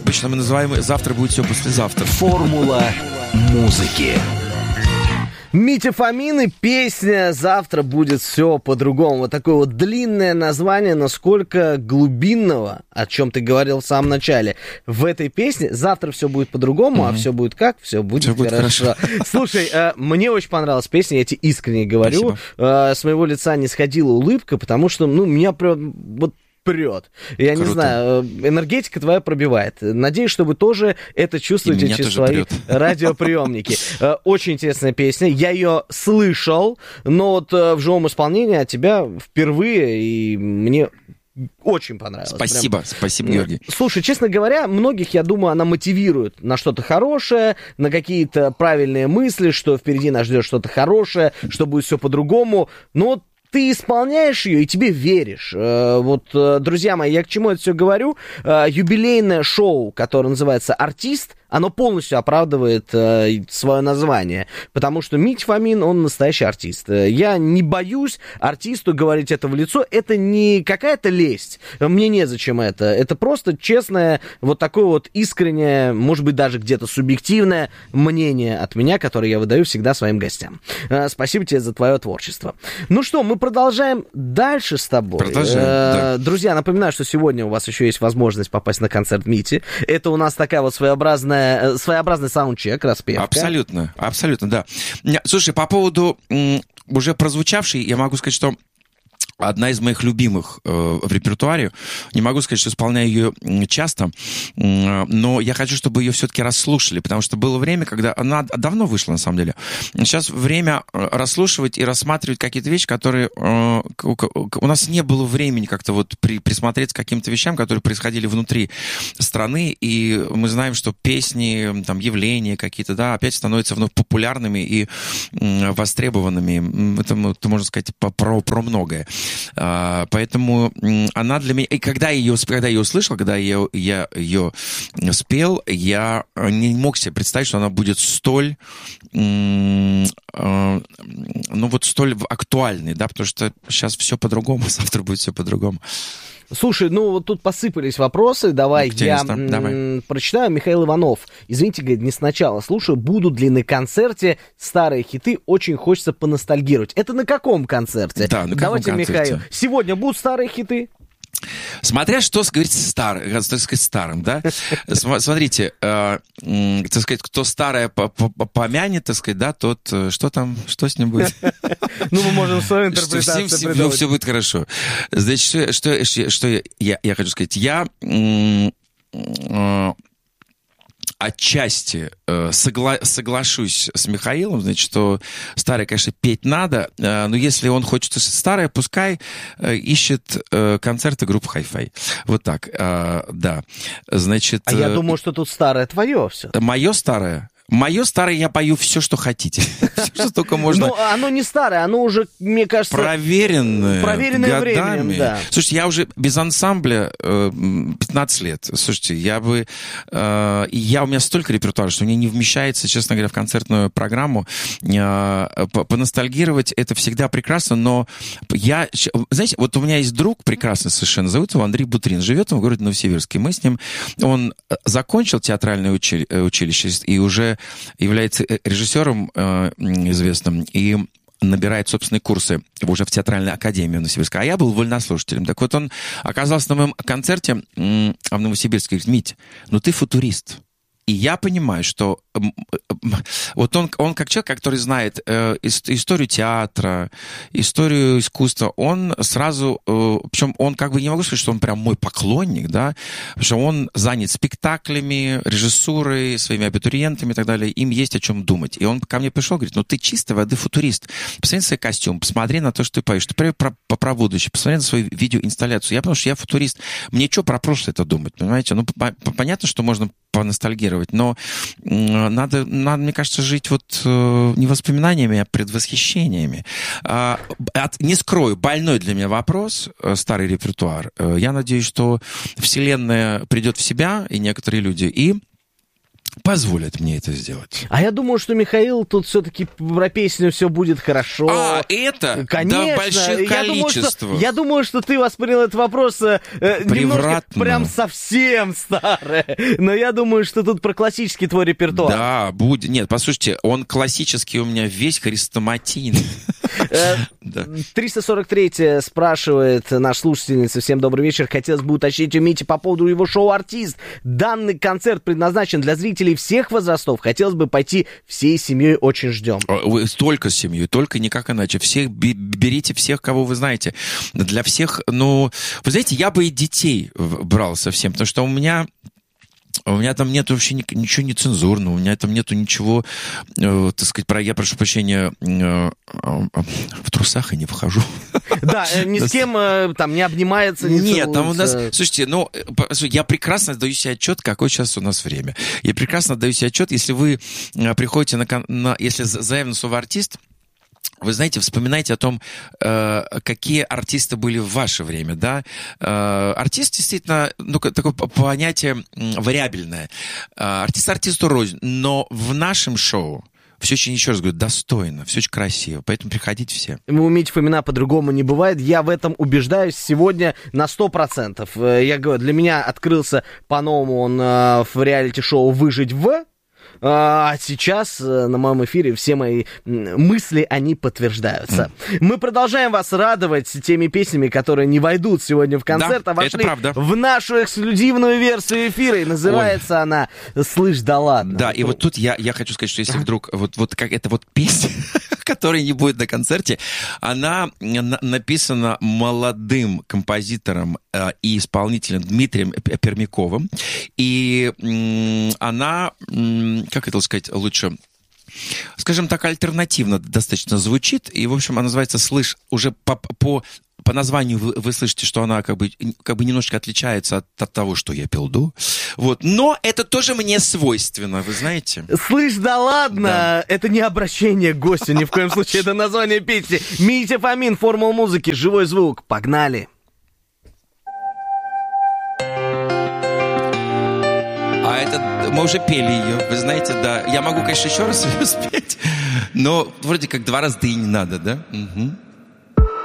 обычно мы называем «завтра будет все послезавтра». Формула музыки. Митя Фомин и песня «Завтра будет все по-другому». Вот такое вот длинное название, насколько глубинного, о чем ты говорил в самом начале. В этой песне «Завтра все будет по-другому», а все будет как? Все будет хорошо. Слушай, мне очень понравилась песня, я тебе искренне говорю. С моего лица не сходила улыбка, потому что, меня прям вот прет. Я не знаю, энергетика твоя пробивает. Надеюсь, что вы тоже это чувствуете через свои радиоприемники. Очень интересная песня. Я ее слышал, но вот в живом исполнении от тебя впервые, и мне очень понравилось. Спасибо, спасибо, Георгий. Слушай, честно говоря, многих, я думаю, она мотивирует на что-то хорошее, на какие-то правильные мысли, что впереди нас ждет что-то хорошее, что будет все по-другому. Но вот ты исполняешь ее, и тебе веришь. Друзья мои, я к чему это все говорю? Юбилейное шоу, которое называется «Артист», оно полностью оправдывает свое название, потому что Митя Фомин, он настоящий артист. Я не боюсь артисту говорить это в лицо, это не какая-то лесть, мне незачем это. Это просто честное, вот такое вот искреннее, может быть, даже где-то субъективное мнение от меня, которое я выдаю всегда своим гостям. Спасибо тебе за твое творчество. Ну что, мы продолжаем дальше с тобой. Продолжаем, да. Друзья, напоминаю, что сегодня у вас еще есть возможность попасть на концерт Мити. Это у нас такая вот своеобразный саундчек, распевка. Абсолютно, да. Слушай, по поводу уже прозвучавшей, я могу сказать, что одна из моих любимых в репертуаре. Не могу сказать, что исполняю ее часто, но я хочу, чтобы ее все-таки расслушали, потому что было время, когда она давно вышла, на самом деле. Сейчас время расслушивать и рассматривать какие-то вещи, которые у нас не было времени как-то вот присмотреться к каким-то вещам, которые происходили внутри страны, и мы знаем, что песни, там, явления какие-то, да, опять становятся вновь популярными и востребованными. Это можно сказать про многое. Поэтому она для меня... И когда я ее услышал, когда я ее спел, я не мог себе представить, что она будет столь актуальной, да, потому что сейчас все по-другому, завтра будет все по-другому. Слушай, вот тут посыпались вопросы. Давай я прочитаю. Михаил Иванов. Извините, говорит, не сначала слушаю. Будут ли на концерте старые хиты? Очень хочется поностальгировать. Это на каком концерте? Да, на каком Давайте, концерте? Михаил. Сегодня будут старые хиты? Смотря что сказать старым, да? Смотрите, так сказать, кто старое помянет, так сказать, да, тот, что с ним будет? Мы можем свою интерпретацию придумать. Все будет хорошо. Значит, что я хочу сказать? Я отчасти соглашусь с Михаилом, значит, что старое, конечно, петь надо, но если он хочет старое, пускай ищет концерты группы Hi-Fi. Вот так, да. Значит... А я думаю, что тут старое твое все. Мое старое? Мое старое, я пою все, что хотите. Все, что только можно. Оно не старое, оно уже, мне кажется... Проверенное годами. Временем, да. Слушайте, я уже без ансамбля 15 лет. Слушайте, у меня столько репертуара, что мне не вмещается, честно говоря, в концертную программу. Поностальгировать это всегда прекрасно, но знаете, вот у меня есть друг прекрасный совершенно, зовут его Андрей Бутрин, живет он в городе Новосибирске. Он закончил театральное училище и уже является режиссером известным и набирает собственные курсы уже в театральной академии Новосибирска. А я был вольнослушателем. Так вот, он оказался на моем концерте в Новосибирске. Говорит: Мить, ты футурист. И я понимаю, что вот он как человек, который знает историю театра, историю искусства, он сразу, причем он не могу сказать, что он прям мой поклонник, да, потому что он занят спектаклями, режиссурой, своими абитуриентами и так далее, им есть о чем думать. И он ко мне пришел, говорит: ты чистой воды футурист, посмотри на свой костюм, посмотри на то, что ты поешь, ты про будущее, посмотри на свою видеоинсталляцию. Я понял, что я футурист, мне что про прошлое это думать, понимаете? Понятно, что можно поностальгировать, но надо, мне кажется, жить не воспоминаниями, а предвосхищениями. Не скрою, больной для меня вопрос, старый репертуар. Я надеюсь, что вселенная придет в себя, и некоторые люди, и позволят мне это сделать. А я думаю, что, Михаил, тут все-таки про песню все будет хорошо. Это? Конечно. Да, в больших количествах. Я думаю, что ты воспринял этот вопрос немножко прям совсем старый. Но я думаю, что тут про классический твой репертуар. Да, будет. Нет, послушайте, он классический у меня весь хрестоматийный. 343 спрашивает наша слушательница. Всем добрый вечер. Хотелось бы уточнить у Мити по поводу его шоу «Артист». Данный концерт предназначен для зрителей всех возрастов. Хотелось бы пойти всей семьей, очень ждем. Вы только с семьей, только никак иначе. Всех берите всех, кого вы знаете. Для всех, вы знаете, я бы и детей брал совсем, потому что у меня там нет вообще ничего нецензурного, у меня там нету ничего, так сказать, я прошу прощения, в трусах и не вхожу. Да, ни с кем там не обнимается, не целуется. Нет, там у нас, слушайте, я прекрасно отдаю себе отчет, какое сейчас у нас время. Я прекрасно отдаю себе отчет, если вы приходите если заявлено слово «артист», вы знаете, вспоминайте о том, какие артисты были в ваше время, да. Артист действительно, такое понятие вариабельное. Артист артисту рознь, но в нашем шоу все очень, еще раз говорю, достойно, все очень красиво, поэтому приходите все. У Мити Фомина по-другому не бывает, я в этом убеждаюсь сегодня на 100%. Я говорю, для меня открылся по-новому он в реалити-шоу «Выжить в». А сейчас на моем эфире все мои мысли, они подтверждаются. Мы продолжаем вас радовать теми песнями, которые не войдут сегодня в концерт, да, а вошли это в нашу эксклюзивную версию эфира. И называется она «Слышь, да ладно». Да, и вот тут я хочу сказать, что если вдруг вот как эта вот песня, которой не будет на концерте, она написана молодым композитором и исполнителем Дмитрием Пермяковым. И она, как это сказать лучше, скажем так, альтернативно достаточно звучит. И, в общем, она называется «Слышь». Уже по названию вы слышите, что она как бы немножко отличается от того, что я пел до. Вот. Но это тоже мне свойственно, вы знаете. «Слышь, да ладно», да. Это не обращение к гостю, ни в коем случае, это название песни. Митя Фомин, «Формула музыки», живой звук. Погнали. А это мы уже пели ее, вы знаете, да. Я могу, конечно, еще раз ее спеть, но вроде как 2 раза да и не надо, да? Угу.